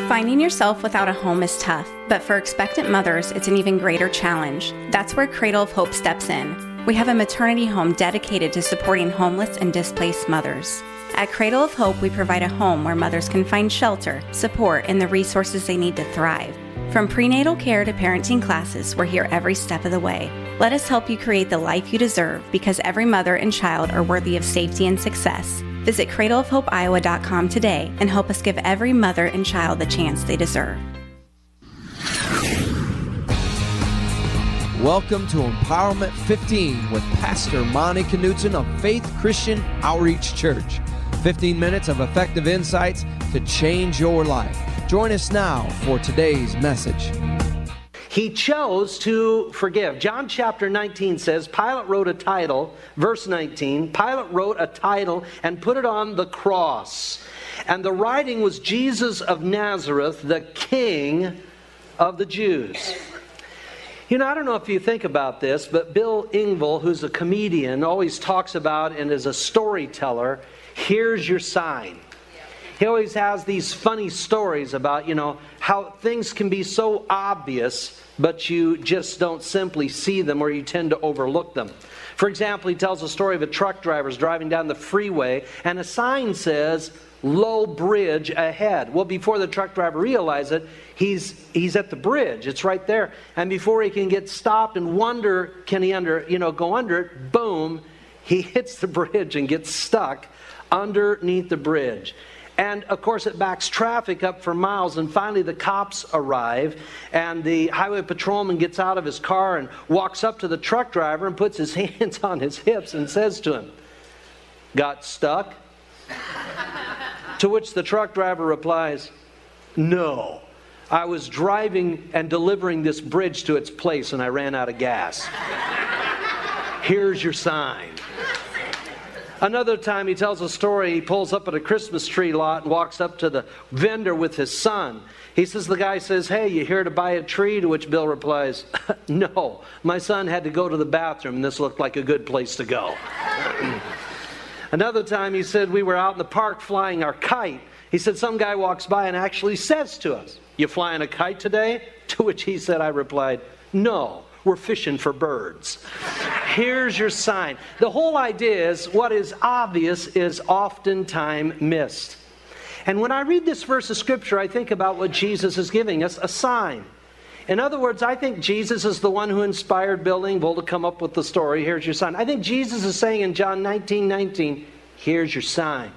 Finding yourself without a home is tough, but for expectant mothers, it's an even greater challenge. That's where Cradle of Hope steps in. We have a maternity home dedicated to supporting homeless and displaced mothers. At Cradle of Hope, we provide a home where mothers can find shelter, support, and the resources they need to thrive. From prenatal care to parenting classes, we're here every step of the way. Let us help you create the life you deserve, because every mother and child are worthy of safety and success. Visit cradleofhopeiowa.com today and help us give every mother and child the chance they deserve. Welcome to Empowerment 15 with Pastor Monty Knudsen of Faith Christian Outreach Church. 15 minutes of effective insights to change your life. Join us now for today's message. He chose to forgive. John chapter 19 says, Pilate wrote a title, verse 19, Pilate wrote a title and put it on the cross. And the writing was Jesus of Nazareth, the King of the Jews. You know, I don't know if you think about this, but Bill Engvall, who's a comedian, always talks about and is a storyteller, here's your sign. He always has these funny stories about, how things can be so obvious, but you just don't simply see them or you tend to overlook them. For example, he tells a story of a truck driver driving down the freeway and a sign says, low bridge ahead. Well, before the truck driver realizes it, he's at the bridge. It's right there. And before he can get stopped and wonder, can he go under it, boom, he hits the bridge and gets stuck underneath the bridge. And, of course, it backs traffic up for miles. And finally, the cops arrive. And the highway patrolman gets out of his car and walks up to the truck driver and puts his hands on his hips and says to him, "Got stuck?" To which the truck driver replies, "No. I was driving and delivering this bridge to its place and I ran out of gas. Here's your sign." Another time he tells a story. He pulls up at a Christmas tree lot and walks up to the vendor with his son. The guy says, "Hey, you here to buy a tree?" To which Bill replies, "No, my son had to go to the bathroom and this looked like a good place to go." Another time he said, we were out in the park flying our kite. He said, some guy walks by and actually says to us, "You flying a kite today?" To which he said, I replied, "No, we're fishing for birds." Here's your sign. The whole idea is what is obvious is oftentimes missed. And when I read this verse of Scripture, I think about what Jesus is giving us, a sign. In other words, I think Jesus is the one who inspired Bill Engvall to come up with the story, here's your sign. I think Jesus is saying in John 19:19, here's your sign.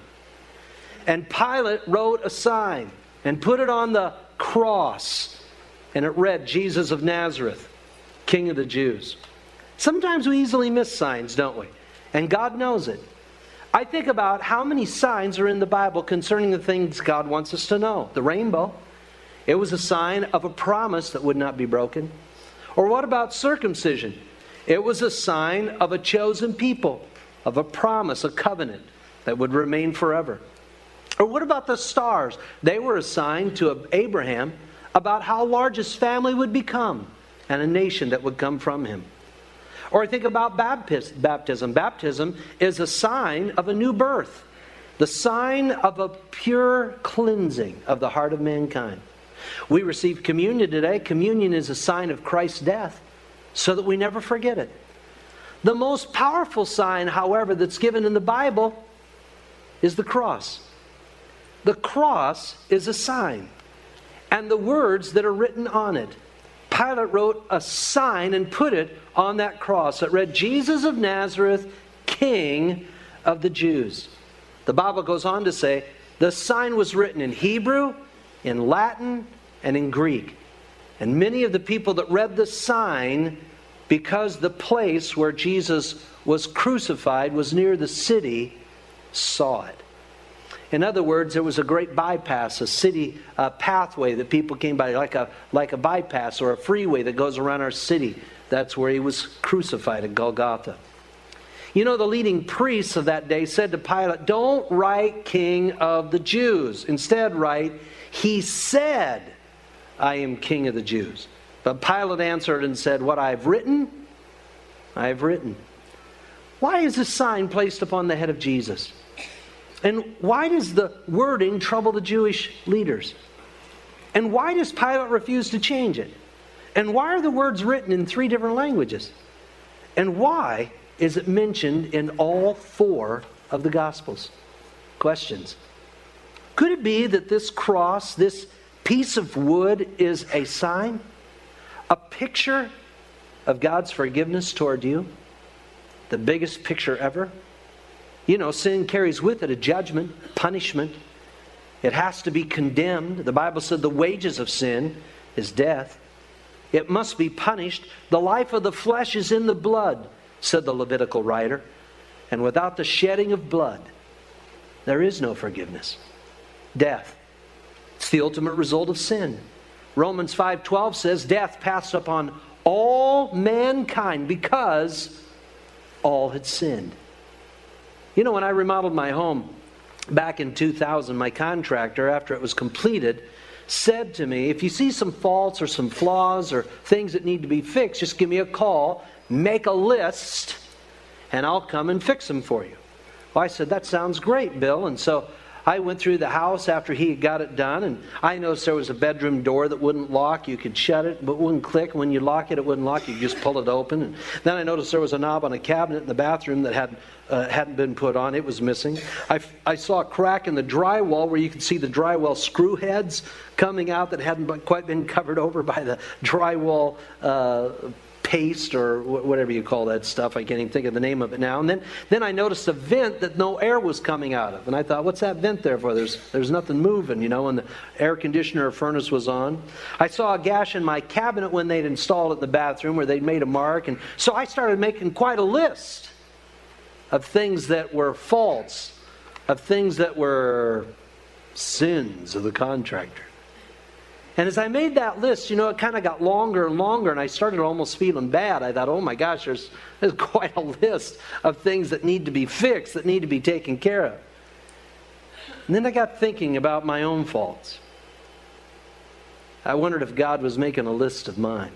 And Pilate wrote a sign and put it on the cross. And it read, Jesus of Nazareth, King of the Jews. Sometimes we easily miss signs, don't we? And God knows it. I think about how many signs are in the Bible concerning the things God wants us to know. The rainbow. It was a sign of a promise that would not be broken. Or what about circumcision? It was a sign of a chosen people, of a promise, a covenant that would remain forever. Or what about the stars? They were a sign to Abraham about how large his family would become and a nation that would come from him. Or think about baptism. Baptism is a sign of a new birth, the sign of a pure cleansing of the heart of mankind. We receive communion today. Communion is a sign of Christ's death so that we never forget it. The most powerful sign, however, that's given in the Bible is the cross. The cross is a sign, and the words that are written on it. Pilate wrote a sign and put it on that cross. It read, Jesus of Nazareth, King of the Jews. The Bible goes on to say, the sign was written in Hebrew, in Latin, and in Greek. And many of the people that read the sign, because the place where Jesus was crucified was near the city, saw it. In other words, there was a great bypass, a city pathway that people came by, like a bypass or a freeway that goes around our city. That's where he was crucified at Golgotha. You know, the leading priests of that day said to Pilate, "Don't write King of the Jews. Instead write, he said, I am King of the Jews." But Pilate answered and said, "What I have written, I have written." Why is this sign placed upon the head of Jesus? And why does the wording trouble the Jewish leaders? And why does Pilate refuse to change it? And why are the words written in 3 different languages? And why is it mentioned in all 4 of the Gospels? Questions. Could it be that this cross, this piece of wood, is a sign? A picture of God's forgiveness toward you? The biggest picture ever? You know, sin carries with it a judgment, punishment. It has to be condemned. The Bible said the wages of sin is death. It must be punished. The life of the flesh is in the blood, said the Levitical writer. And without the shedding of blood, there is no forgiveness. Death. It's the ultimate result of sin. Romans 5:12 says, death passed upon all mankind because all had sinned. You know, when I remodeled my home back in 2000, my contractor, after it was completed, said to me, if you see some faults or some flaws or things that need to be fixed, just give me a call, make a list, and I'll come and fix them for you. Well, I said, that sounds great, Bill. And so I went through the house after he had got it done, and I noticed there was a bedroom door that wouldn't lock. You could shut it, but it wouldn't click. When you lock it, it wouldn't lock. You could just pull it open. And then I noticed there was a knob on a cabinet in the bathroom that hadn't been put on. It was missing. I saw a crack in the drywall where you could see the drywall screw heads coming out that hadn't quite been covered over by the drywall paste or whatever you call that stuff. I can't even think of the name of it now. And then I noticed a vent that no air was coming out of. And I thought, what's that vent there for? There's nothing moving, you know, and the air conditioner or furnace was on. I saw a gash in my cabinet when they'd installed it in the bathroom where they'd made a mark. And so I started making quite a list of things that were faults, of things that were sins of the contractor. And as I made that list, you know, it kind of got longer and longer, and I started almost feeling bad. I thought, oh my gosh, there's quite a list of things that need to be fixed, that need to be taken care of. And then I got thinking about my own faults. I wondered if God was making a list of mine.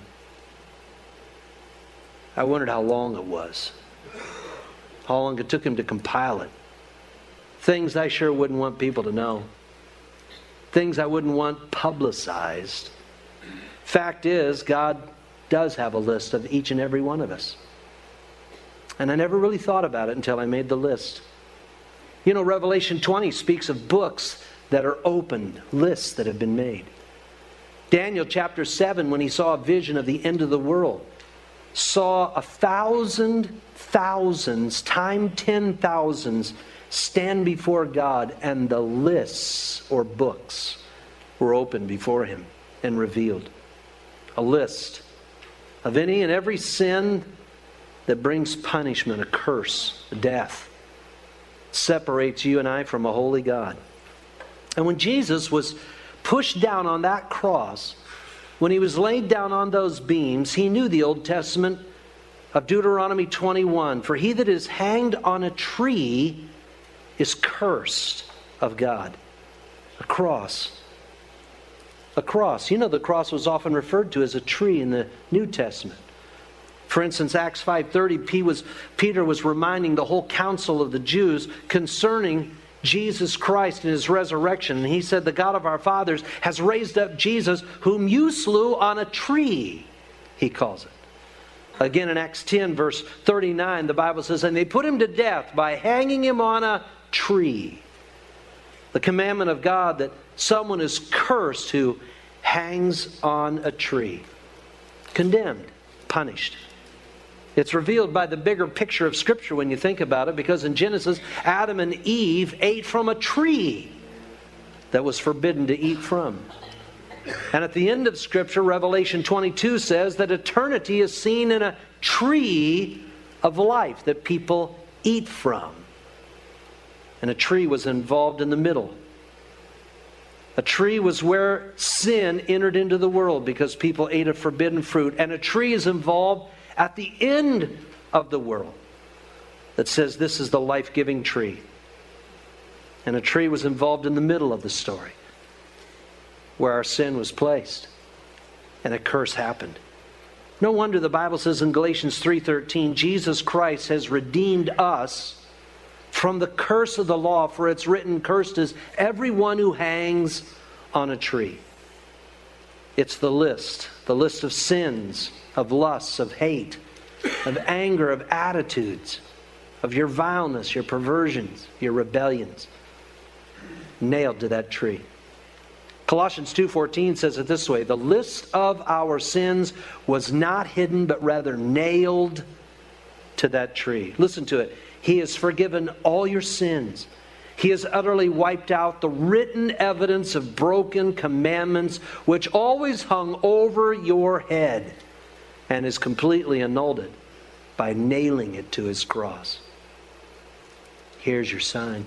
I wondered how long it was. How long it took him to compile it. Things I sure wouldn't want people to know. Things I wouldn't want publicized. Fact is, God does have a list of each and every one of us. And I never really thought about it until I made the list. You know, Revelation 20 speaks of books that are opened, lists that have been made. Daniel chapter 7, when he saw a vision of the end of the world, saw 1,000 thousands times 10,000s stand before God, and the lists or books were opened before him and revealed. A list of any and every sin that brings punishment, a curse, a death, separates you and I from a holy God. And when Jesus was pushed down on that cross, when he was laid down on those beams, he knew the Old Testament of Deuteronomy 21. For he that is hanged on a tree is cursed of God. A cross. A cross. You know, the cross was often referred to as a tree in the New Testament. For instance, Acts 5:30, Peter was reminding the whole council of the Jews concerning Jesus Christ and his resurrection. And he said, the God of our fathers has raised up Jesus, whom you slew on a tree, he calls it. Again, in Acts 10, verse 39, the Bible says, and they put him to death by hanging him on a tree. The commandment of God that someone is cursed who hangs on a tree. Condemned, punished. It's revealed by the bigger picture of Scripture when you think about it, because in Genesis, Adam and Eve ate from a tree that was forbidden to eat from. And at the end of Scripture, Revelation 22 says that eternity is seen in a tree of life that people eat from. And a tree was involved in the middle. A tree was where sin entered into the world because people ate of forbidden fruit. And a tree is involved at the end of the world that says this is the life-giving tree. And a tree was involved in the middle of the story where our sin was placed and a curse happened. No wonder the Bible says in Galatians 3:13, Jesus Christ has redeemed us from the curse of the law, for it's written, cursed is everyone who hangs on a tree. It's the list of sins, of lusts, of hate, of anger, of attitudes, of your vileness, your perversions, your rebellions, nailed to that tree. Colossians 2:14 says it this way, the list of our sins was not hidden, but rather nailed to that tree. Listen to it. He has forgiven all your sins. He has utterly wiped out the written evidence of broken commandments which always hung over your head, and has completely annulled it by nailing it to His cross. Here's your sign.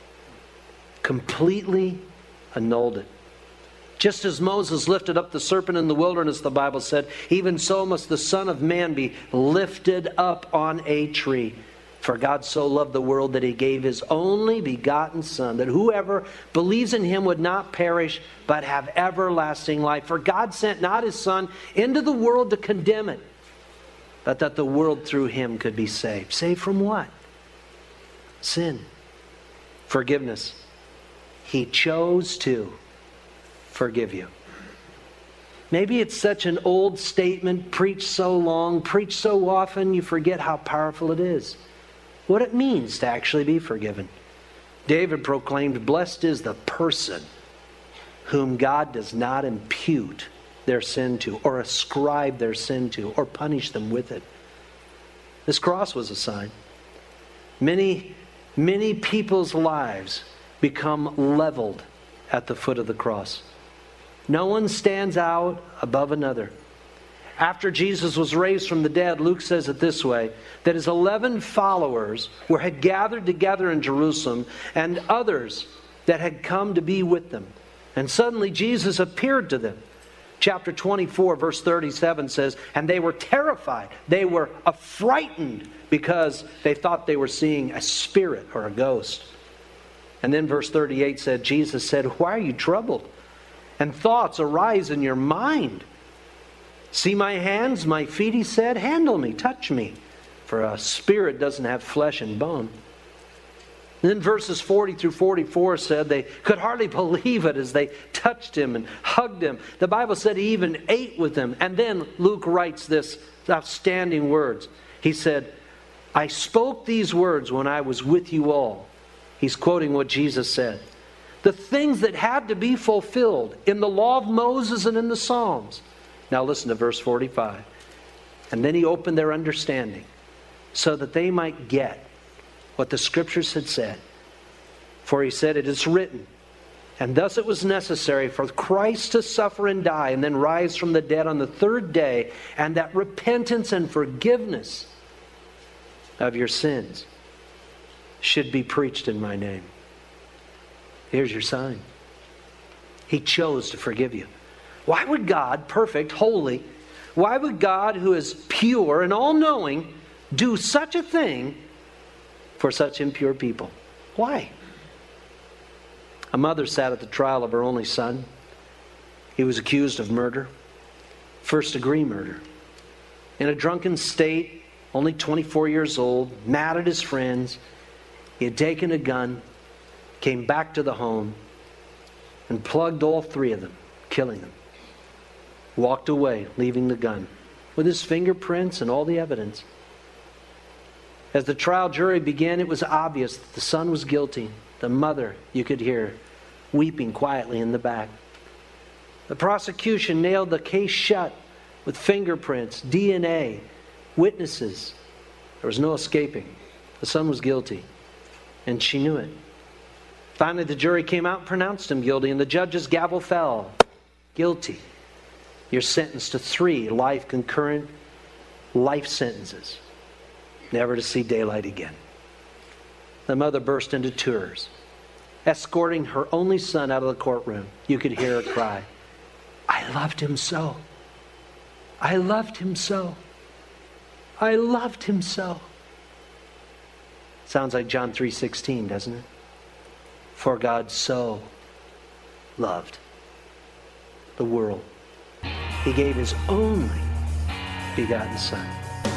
Completely annulled it. Just as Moses lifted up the serpent in the wilderness, the Bible said, even so must the Son of Man be lifted up on a tree. For God so loved the world that He gave His only begotten Son, that whoever believes in Him would not perish, but have everlasting life. For God sent not His Son into the world to condemn it, but that the world through Him could be saved. Saved from what? Sin. Forgiveness. He chose to forgive you. Maybe it's such an old statement, preached so long, preached so often, you forget how powerful it is. What it means to actually be forgiven. David proclaimed, blessed is the person whom God does not impute their sin to, or ascribe their sin to, or punish them with it. This cross was a sign. Many people's lives become leveled at the foot of the cross. No one stands out above another. After Jesus was raised from the dead, Luke says it this way, that His 11 followers had gathered together in Jerusalem, and others that had come to be with them. And suddenly Jesus appeared to them. Chapter 24, verse 37 says, and they were terrified. They were affrighted because they thought they were seeing a spirit or a ghost. And then verse 38 said, Jesus said, why are you troubled? And thoughts arise in your mind. See my hands, my feet, He said, handle me, touch me. For a spirit doesn't have flesh and bone. And then verses 40 through 44 said they could hardly believe it as they touched Him and hugged Him. The Bible said He even ate with them. And then Luke writes this outstanding words. He said, I spoke these words when I was with you all. He's quoting what Jesus said. The things that had to be fulfilled in the law of Moses and in the Psalms. Now listen to verse 45. And then He opened their understanding so that they might get what the Scriptures had said. For He said, it is written, and thus it was necessary for Christ to suffer and die and then rise from the dead on the third day, and that repentance and forgiveness of your sins should be preached in my name. Here's your sign. He chose to forgive you. Why would God, perfect, holy, why would God, who is pure and all-knowing, do such a thing for such impure people? Why? A mother sat at the trial of her only son. He was accused of murder, first-degree murder. In a drunken state, only 24 years old, mad at his friends, he had taken a gun, came back to the home, and plugged all three of them, killing them. Walked away, leaving the gun, with his fingerprints and all the evidence. As the trial jury began, it was obvious that the son was guilty. The mother, you could hear, weeping quietly in the back. The prosecution nailed the case shut with fingerprints, DNA, witnesses. There was no escaping. The son was guilty, and she knew it. Finally, the jury came out and pronounced him guilty, and the judge's gavel fell. Guilty. You're sentenced to 3 concurrent life sentences, never to see daylight again. The mother burst into tears, escorting her only son out of the courtroom. You could hear her cry, I loved him so. I loved him so. I loved him so. Sounds like John 3:16, doesn't it? For God so loved the world. He gave His only begotten Son.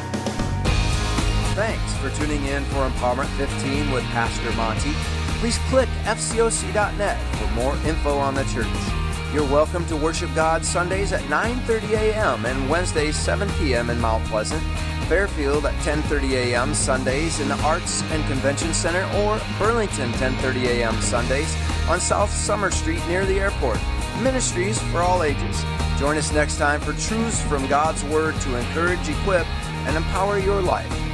Thanks for tuning in for Empowerment 15 with Pastor Monty. Please click fcoc.net for more info on the church. You're welcome to worship God Sundays at 9:30 a.m. and Wednesdays 7 p.m. in Mount Pleasant, Fairfield at 10:30 a.m. Sundays in the Arts and Convention Center, or Burlington 10:30 a.m. Sundays on South Summer Street near the airport. Ministries for all ages. Join us next time for truths from God's Word to encourage, equip, and empower your life.